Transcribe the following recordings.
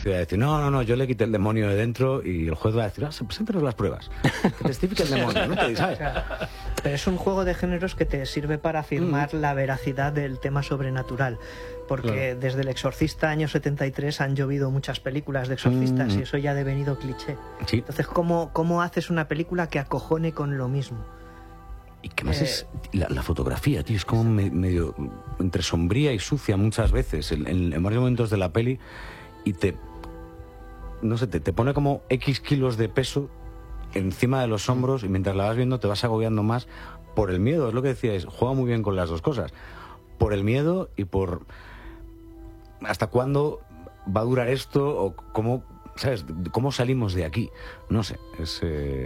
Y va a decir, no, yo le quité el demonio de dentro, y el juez va a decir, preséntanos las pruebas. Que testifique el demonio, ¿no? ¿Sabes? Pero es un juego de géneros que te sirve para afirmar la veracidad del tema sobrenatural. Porque desde El Exorcista, año 73, han llovido muchas películas de exorcistas y eso ya ha devenido cliché. Sí. Entonces, ¿cómo haces una película que acojone con lo mismo? Y que más es la fotografía, tío, es como medio entre sombría y sucia muchas veces en varios momentos de la peli, y te pone como X kilos de peso encima de los hombros, y mientras la vas viendo te vas agobiando más por el miedo. Es lo que decíais, juega muy bien con las dos cosas, por el miedo y por hasta cuándo va a durar esto, o cómo, ¿sabes?, cómo salimos de aquí. No sé, es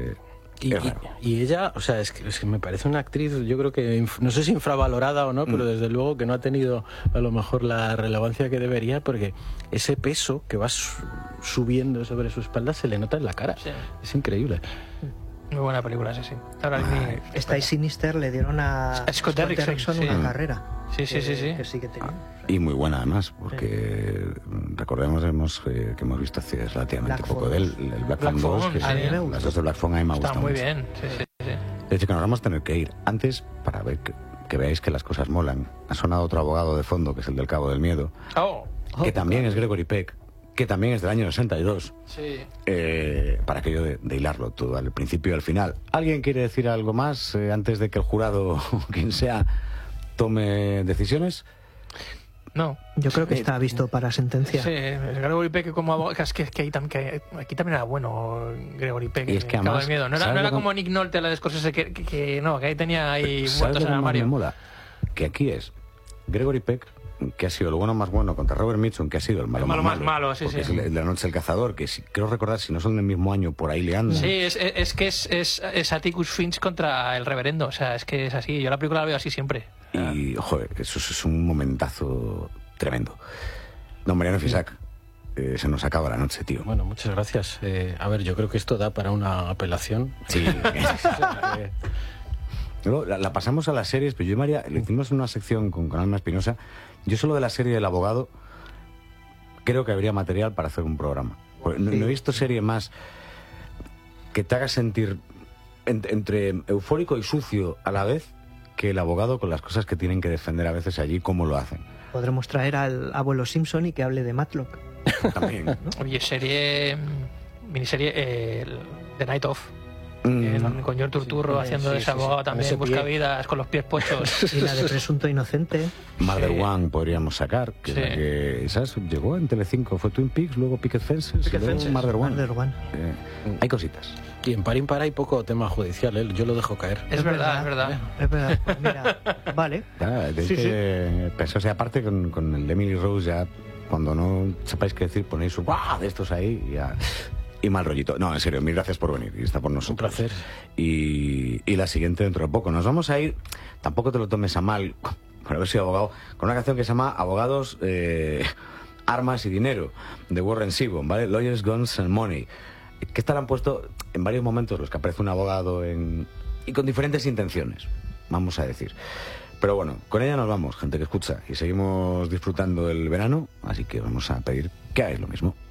y ella, o sea, es que me parece una actriz, yo creo que, no sé si infravalorada o no, pero desde luego que no ha tenido a lo mejor la relevancia que debería, porque ese peso que va subiendo sobre su espalda se le nota en la cara. Sí. Es increíble. Muy buena película, sí. Esta y Sinister le dieron a Scott Derrickson una carrera. Sí. Que sí que tenía. Y muy buena además, porque recordemos que hemos visto hace relativamente poco de él, el Black Phone 2, que las dos de Black Phone a mí me gustan mucho. Está muy bien, sí. De hecho, que nos vamos a tener que ir. Antes, para ver que veáis que las cosas molan, ha sonado otro abogado de fondo, que es el del Cabo del Miedo, que también es Gregory Peck, que también es del año 62. Sí. Para aquello de hilarlo todo, al principio y al final. ¿Alguien quiere decir algo más antes de que el jurado, quien sea, tome decisiones? No. Yo creo que está visto para sentencia. Sí, Gregory Peck como abogado, es que aquí también era bueno Gregory Peck. Y es que además, miedo. No era como Nick Nolte, la de Scorsese, que ahí tenía ahí muertos en el armario. Me mola que aquí es Gregory Peck, que ha sido el bueno más bueno, contra Robert Mitchum, que ha sido el malo más malo, sí. Es el de La Noche del Cazador, que creo recordar, si no son del mismo año, por ahí liando. Sí, es que es Atticus Finch contra el reverendo, o sea, es que es así. Yo la película la veo así siempre. Y, joder, eso es un momentazo tremendo. Don Mariano Fisac, se nos acaba la noche, tío. Bueno, muchas gracias. A ver, yo creo que esto da para una apelación. Sí. Luego, la pasamos a las series, pero yo y María lo hicimos en una sección con Alma Espinosa. Yo solo de la serie del abogado creo que habría material para hacer un programa. No he visto serie más que te haga sentir entre eufórico y sucio a la vez que el abogado, con las cosas que tienen que defender a veces allí, cómo lo hacen. Podremos traer al abuelo Simpson y que hable de Matlock. También, ¿no? Oye, miniserie The Night Of. Con George Turturro haciendo de ese abogado también, busca vidas con los pies pochos. Y la de Presunto Inocente. Murder One podríamos sacar, que es la que, ¿sabes? Llegó en Telecinco, fue Twin Peaks, luego Picket Fences, luego Murder One. Hay cositas. Y en Par Impar hay poco tema judicial, yo lo dejo caer. Es verdad. Pues mira, vale. Pero aparte con el de Emily Rose, ya cuando no sepáis qué decir, ponéis un de estos ahí y ya. Y mal rollito. No, en serio, mil gracias por venir y estar por nosotros. Un placer. Y la siguiente dentro de poco. Nos vamos a ir, tampoco te lo tomes a mal, por haber sido abogado, con una canción que se llama Abogados, Armas y Dinero, de Warren Zevon, ¿vale? Lawyers, Guns and Money. Que estarán puesto en varios momentos los que aparece un abogado y con diferentes intenciones, vamos a decir. Pero bueno, con ella nos vamos, gente que escucha, y seguimos disfrutando del verano, así que vamos a pedir que hagáis lo mismo.